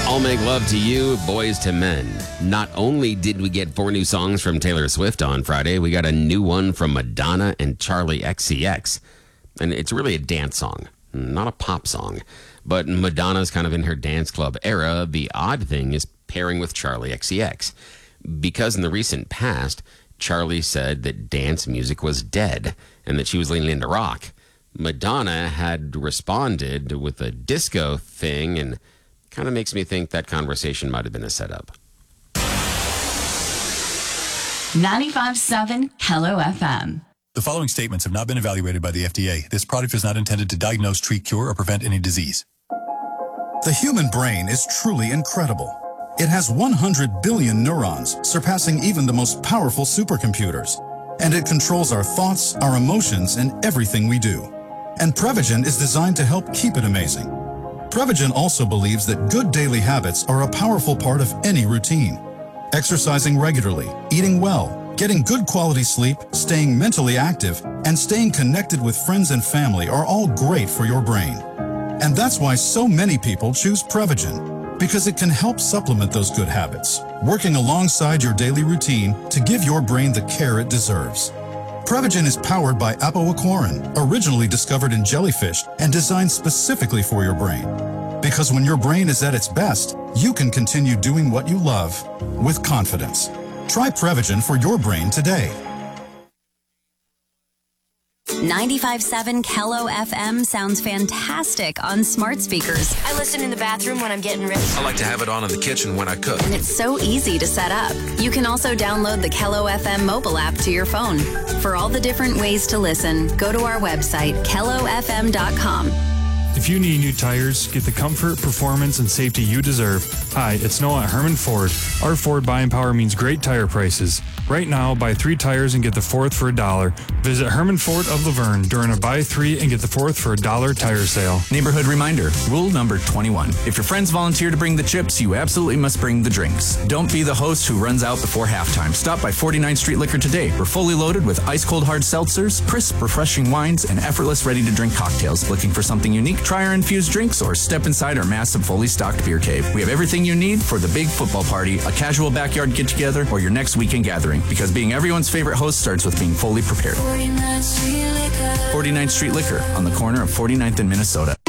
I'll Make Love to You, Boys to Men. Not only did we get 4 new songs from Taylor Swift on Friday, we got a new one from Madonna and Charli XCX. And it's really a dance song, not a pop song. But Madonna's kind of in her dance club era. The odd thing is pairing with Charli XCX. Because in the recent past, Charli said that dance music was dead and that she was leaning into rock. Madonna had responded with a disco thing, and kind of makes me think that conversation might have been a setup. 95.7 Hello FM. The following statements have not been evaluated by the FDA. This product is not intended to diagnose, treat, cure, or prevent any disease. The human brain is truly incredible. It has 100 billion neurons, surpassing even the most powerful supercomputers. And it controls our thoughts, our emotions, and everything we do. And Prevagen is designed to help keep it amazing. Prevagen also believes that good daily habits are a powerful part of any routine. Exercising regularly, eating well, getting good quality sleep, staying mentally active, and staying connected with friends and family are all great for your brain. And that's why so many people choose Prevagen, because it can help supplement those good habits, working alongside your daily routine to give your brain the care it deserves. Prevagen is powered by apoaquarin, originally discovered in jellyfish and designed specifically for your brain. Because when your brain is at its best, you can continue doing what you love with confidence. Try Prevagen for your brain today. 95.7 Hello FM sounds fantastic on smart speakers. I listen in the bathroom when I'm getting ready. I like to have it on in the kitchen when I cook. And it's so easy to set up. You can also download the Hello FM mobile app to your phone. For all the different ways to listen, go to our website, kellofm.com. If you need new tires, get the comfort, performance, and safety you deserve. Hi, it's Noah at Herman Ford. Our Ford buying power means great tire prices. Right now, buy 3 tires and get the 4th for $1. Visit Herman Ford of Laverne during a buy 3 and get the 4th for $1 tire sale. Neighborhood reminder, rule number 21. If your friends volunteer to bring the chips, you absolutely must bring the drinks. Don't be the host who runs out before halftime. Stop by 49th Street Liquor today. We're fully loaded with ice-cold hard seltzers, crisp, refreshing wines, and effortless ready-to-drink cocktails. Looking for something unique? Try our infused drinks or step inside our massive, fully stocked beer cave. We have everything you need for the big football party, a casual backyard get-together, or your next weekend gathering. Because being everyone's favorite host starts with being fully prepared. 49th Street Liquor on the corner of 49th and Minnesota.